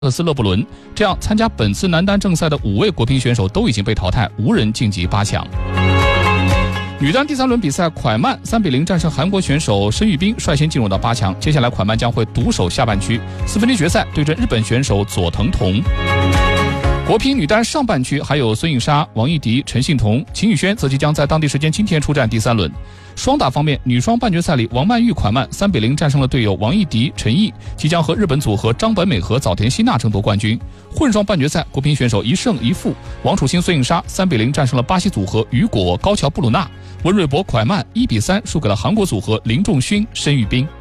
斯勒布伦。这样，参加本次男单正赛的5位国乒选手都已经被淘汰，无人晋级8强。女单第3轮比赛，蒯曼3比0战胜韩国选手申玉彬，率先进入到8强。接下来，蒯曼将会独守下半区，4分之一决赛对阵日本选手佐藤瞳。国乒女单上半区还有孙颖莎、王艺迪、陈幸同、秦宇轩则即将在当地时间今天出战第3轮。双打方面，女双半决赛里，王曼玉、蒯曼3比0战胜了队友王艺迪、陈毅，即将和日本组合张本美和早田希娜争夺冠军。混双半决赛，国乒选手1胜1负，王楚钦、孙颖莎3比0战胜了巴西组合雨果、高桥布鲁纳，温瑞博、蒯曼1比3输给了韩国组合林仲勋、申玉彬。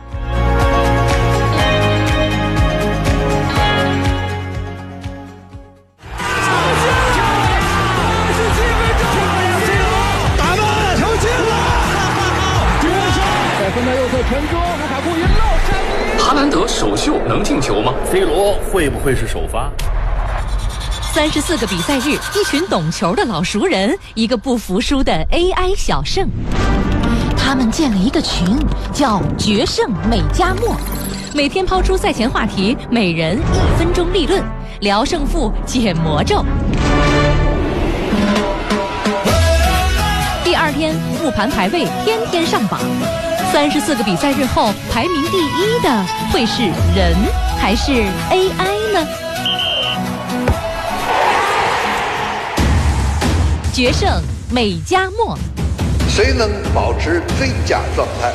哈兰德首秀能进球吗 ？C 罗会不会是首发 ？34个比赛日，一群懂球的老熟人，一个不服输的 AI 小胜。他们建了一个群，叫“决胜美加墨”，每天抛出赛前话题，每人1分钟立论，聊胜负，解魔咒。第2天，复盘排位，天天上榜。34个比赛日后，排名第1的会是人还是 AI 呢？决胜美加墨， 谁能保持最佳状态？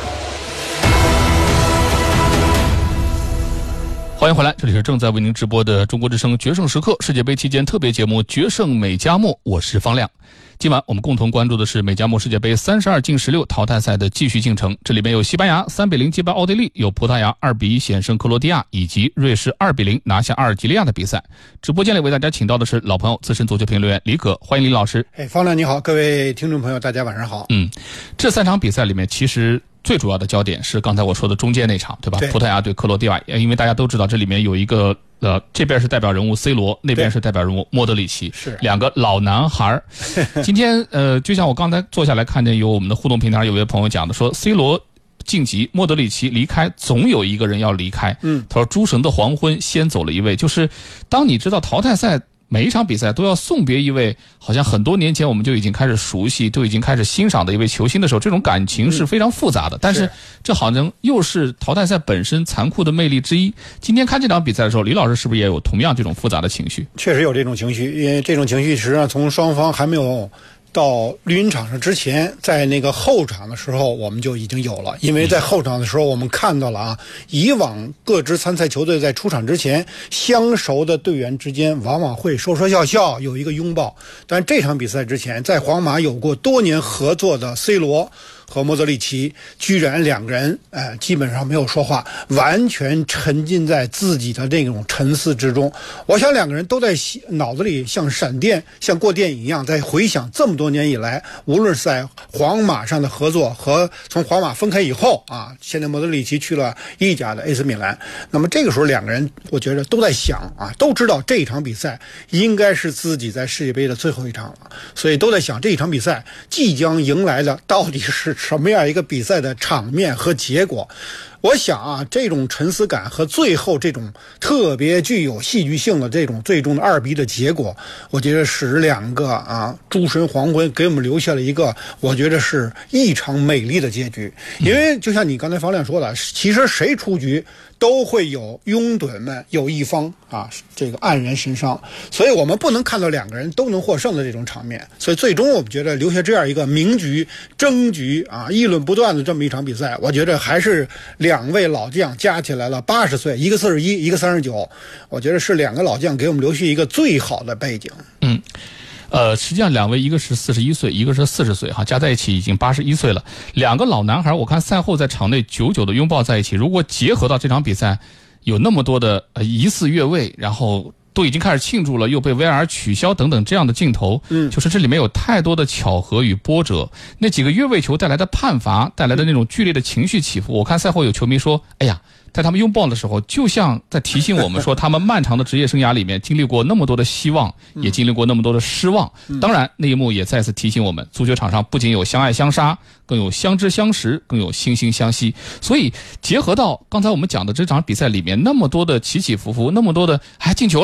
欢迎回来，这里是正在为您直播的中国之声决胜时刻世界杯期间特别节目《决胜美加墨》，我是方亮。今晚我们共同关注的是美加墨世界杯32进16淘汰赛的继续进程，这里面有西班牙3比0击败奥地利，有葡萄牙2比1险胜克罗地亚，以及瑞士2比0拿下阿尔及利亚的比赛。直播间里为大家请到的是老朋友资深足球评论员李可，欢迎李老师。 方亮你好，各位听众朋友大家晚上好。 这3场比赛里面其实最主要的焦点是刚才我说的中间那场，对吧？葡萄牙对克罗地亚，因为大家都知道这里面有一个这边是代表人物 C 罗，那边是代表人物莫德里奇， 是 2个老男孩。今天就像我刚才坐下来看见有我们的互动平台有位朋友讲的，说 C 罗晋级，莫德里奇离开，总有一个人要离开。他说诸神的黄昏先走了一位，就是当你知道淘汰赛每一场比赛都要送别一位好像很多年前我们就已经开始熟悉，都已经开始欣赏的一位球星的时候，这种感情是非常复杂的。但是这好像又是淘汰赛本身残酷的魅力之一。今天看这场比赛的时候，李老师是不是也有同样这种复杂的情绪？ 确实有这种情绪，因为这种情绪实际上从双方还没有到绿茵场上之前，在那个后场的时候我们就已经有了。因为在后场的时候我们看到了以往各支参赛球队在出场之前，相熟的队员之间往往会说说笑笑，有一个拥抱。但这场比赛之前，在皇马有过多年合作的 C 罗和莫德里奇居然2个人基本上没有说话，完全沉浸在自己的这种沉思之中。我想2个人都在脑子里像闪电，像过电影一样，在回想这么多年以来，无论是在皇马上的合作和从皇马分开以后现在莫德里奇去了意甲的 AC 米兰，那么这个时候2个人我觉得都在想都知道这一场比赛应该是自己在世界杯的最后一场了，所以都在想这一场比赛即将迎来的到底是什么样一个比赛的场面和结果。我想这种沉思感和最后这种特别具有戏剧性的这种最终的2比1的结果，我觉得使2个诸神黄昏给我们留下了一个我觉得是异常美丽的结局。因为就像你刚才方亮说的，其实谁出局都会有拥趸们有一方这个黯然神伤，所以我们不能看到2个人都能获胜的这种场面。所以最终我们觉得留下这样一个名局争局议论不断的这么一场比赛，我觉得还是2位老将加起来了80岁，一个41，一个39，我觉得是2个老将给我们留下一个最好的背景。 实际上2位，一个是41岁，一个是40岁加在一起已经81岁了。2个老男孩，我看赛后在场内久久的拥抱在一起。如果结合到这场比赛有那么多的疑似越位，然后都已经开始庆祝了，又被 VAR 取消等等这样的镜头，就是这里面有太多的巧合与波折。那几个越位球带来的判罚，带来的那种剧烈的情绪起伏，我看赛后有球迷说：“哎呀，在他们拥抱的时候，就像在提醒我们说，他们漫长的职业生涯里面经历过那么多的希望，也经历过那么多的失望。当然，那一幕也再次提醒我们，足球场上不仅有相爱相杀，更有相知相识，更有惺惺相惜。所以，结合到刚才我们讲的这场比赛里面那么多的起起伏伏，那么多的进球了。”